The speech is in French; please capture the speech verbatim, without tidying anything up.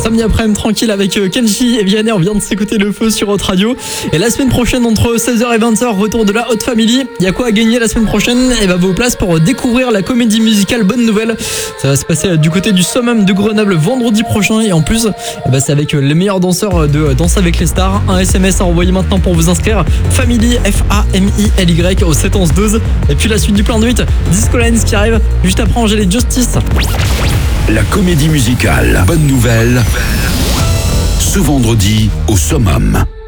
Samedi après-midi tranquille avec Kenji et Vianney, on vient de s'écouter le feu sur Hot Radio. Et la semaine prochaine entre seize heures et vingt heures, retour de la Hot Family. Il y a quoi à gagner la semaine prochaine? Et bah vos places pour découvrir la comédie musicale Bonne Nouvelle. Ça va se passer du côté du Summum de Grenoble vendredi prochain. Et en plus, et bah c'est avec les meilleurs danseurs de Danse avec les stars. Un S M S à envoyer maintenant pour vous inscrire. Family, F A M I L Y au sept onze douze. Et puis la suite du plan de huit, Disco Lines qui arrive. Juste après Angèle et Justice. La comédie musicale Bonne Nouvelle, ce vendredi au Summum.